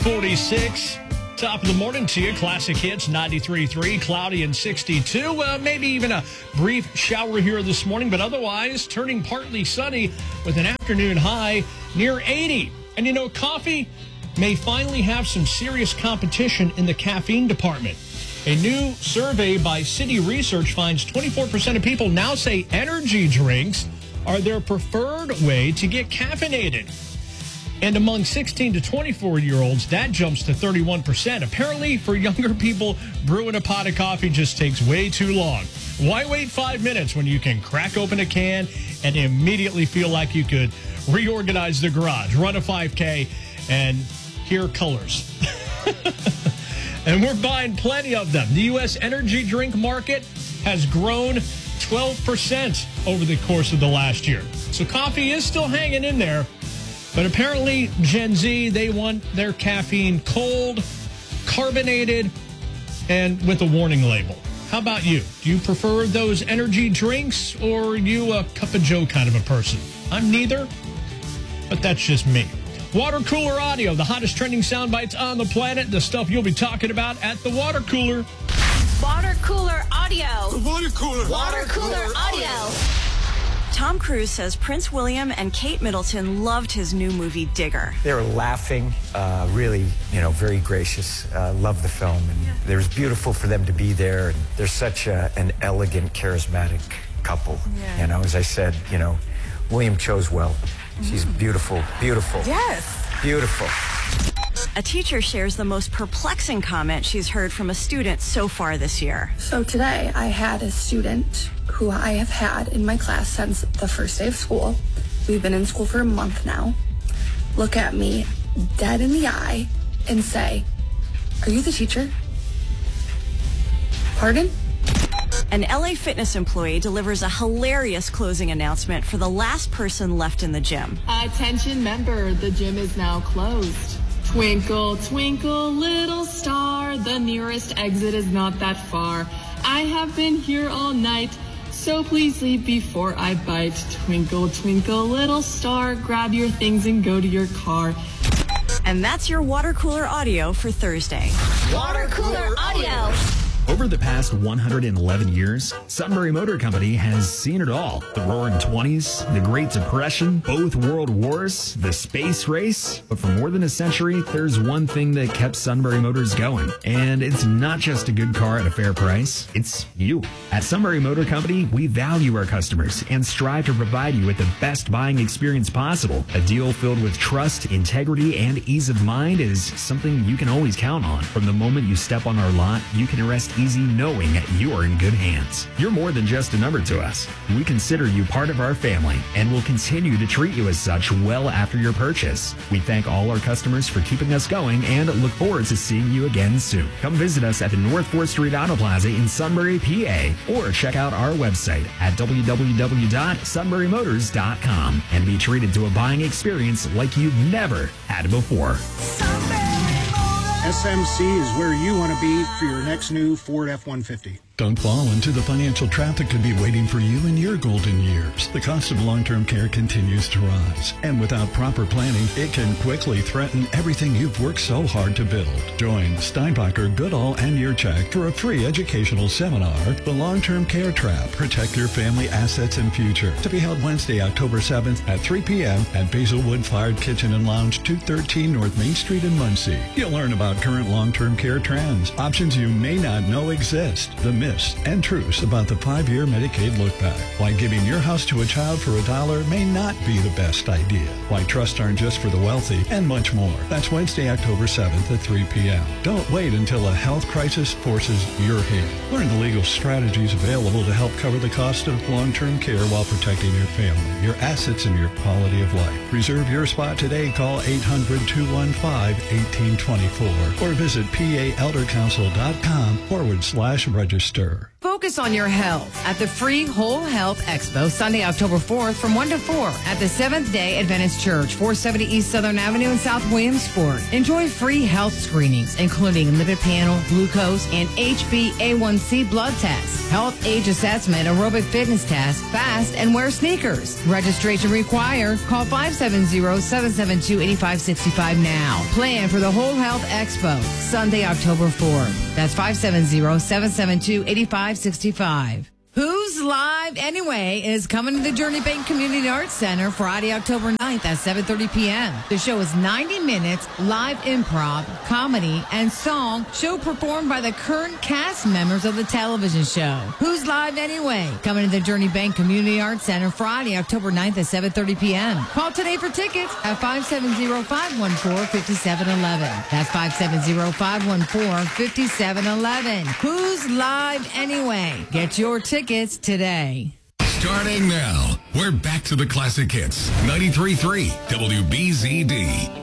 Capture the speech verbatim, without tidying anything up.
forty-six. Top of the morning to you. Classic Hits ninety-three point three, cloudy and sixty-two. Uh, maybe even a brief shower here this morning, but otherwise turning partly sunny with an afternoon high near eighty. And you know, coffee may finally have some serious competition in the caffeine department. A new survey by City Research finds twenty-four percent of people now say energy drinks are their preferred way to get caffeinated. And among sixteen to twenty-four-year-olds, that jumps to thirty-one percent. Apparently, for younger people, brewing a pot of coffee just takes way too long. Why wait five minutes when you can crack open a can and immediately feel like you could reorganize the garage, run a five K, and hear colors? And we're buying plenty of them. The U S energy drink market has grown twelve percent over the course of the last year. So coffee is still hanging in there. But apparently, Gen Z, they want their caffeine cold, carbonated, and with a warning label. How about you? Do you prefer those energy drinks, or are you a cup of joe kind of a person? I'm neither, but that's just me. Water Cooler Audio, the hottest trending sound bites on the planet, the stuff you'll be talking about at the water cooler. Water Cooler Audio. Water Cooler. Water Cooler Audio. Tom Cruise says Prince William and Kate Middleton loved his new movie, Digger. They were laughing, uh, really, you know, very gracious. Uh, loved the film, and yeah. It was beautiful for them to be there. And they're such a, an elegant, charismatic couple. Yeah. You know, as I said, you know, William chose well. She's beautiful, beautiful. Yes. Beautiful. A teacher shares the most perplexing comment she's heard from a student so far this year. So today I had a student who I have had in my class since the first day of school. We've been in school for a month now. Look at me dead in the eye and say, "Are you the teacher?" Pardon? An L A Fitness employee delivers a hilarious closing announcement for the last person left in the gym. Attention member, the gym is now closed. Twinkle, twinkle, little star, the nearest exit is not that far. I have been here all night, so please leave before I bite. Twinkle, twinkle, little star, grab your things and go to your car. And that's your Water Cooler Audio for Thursday. Water Cooler Audio. Over the past one hundred eleven years, Sunbury Motor Company has seen it all. The Roaring Twenties, the Great Depression, both World Wars, the space race. But for more than a century, there's one thing that kept Sunbury Motors going. And it's not just a good car at a fair price, it's you. At Sunbury Motor Company, we value our customers and strive to provide you with the best buying experience possible. A deal filled with trust, integrity, and ease of mind is something you can always count on. From the moment you step on our lot, you can rest easy knowing that you are in good hands. You're more than just a number to us. We consider you part of our family and will continue to treat you as such well after your purchase. We thank all our customers for keeping us going and look forward to seeing you again soon. Come visit us at the North fourth Street Auto Plaza in Sunbury, P A, or check out our website at w w w dot sunbury motors dot com and be treated to a buying experience like you've never had before. S M C is where you want to be for your next new Ford F one fifty. Don't fall into the financial trap that could be waiting for you in your golden years. The cost of long-term care continues to rise, and without proper planning, it can quickly threaten everything you've worked so hard to build. Join Steinbacher, Goodall, and Yurchak for a free educational seminar, The Long-Term Care Trap, Protect Your Family Assets and Future, to be held Wednesday, October seventh at three p.m. at Basilwood Fired Kitchen and Lounge, two thirteen North Main Street in Muncie. You'll learn about current long-term care trends, options you may not know exist, the myths and truths about the five-year Medicaid look-back, why giving your house to a child for a dollar may not be the best idea, why trusts aren't just for the wealthy, and much more. That's Wednesday, October seventh at three p.m. Don't wait until a health crisis forces your hand. Learn the legal strategies available to help cover the cost of long-term care while protecting your family, your assets, and your quality of life. Reserve your spot today. Call eight hundred, two one five, one eight two four or visit p a elder council dot com forward slash register. Focus on your health at the free Whole Health Expo Sunday, October fourth from one to four at the Seventh-day Adventist Church, four seventy East Southern Avenue in South Williamsport. Enjoy free health screenings, including lipid panel, glucose, and H b A one c blood tests, health age assessment, aerobic fitness test, fast, and wear sneakers. Registration required. Call five seven zero, seven seven two, eight five six five now. Plan for the Whole Health Expo Sunday, October fourth. That's five seven zero, seven seven two, eight five six five. Who's Live Anyway is coming to the Journey Bank Community Arts Center Friday, October ninth at seven thirty p.m. The show is ninety minutes live improv, comedy, and song show performed by the current cast members of the television show. Who's Live Anyway? Coming to the Journey Bank Community Arts Center Friday, October ninth at seven thirty p.m. Call today for tickets at five seven zero, five one four, five seven one one. That's five seven zero, five one four, five seven one one. Who's Live Anyway? Get your tickets today. Starting now, we're back to the classic hits. ninety-three point three W B Z D.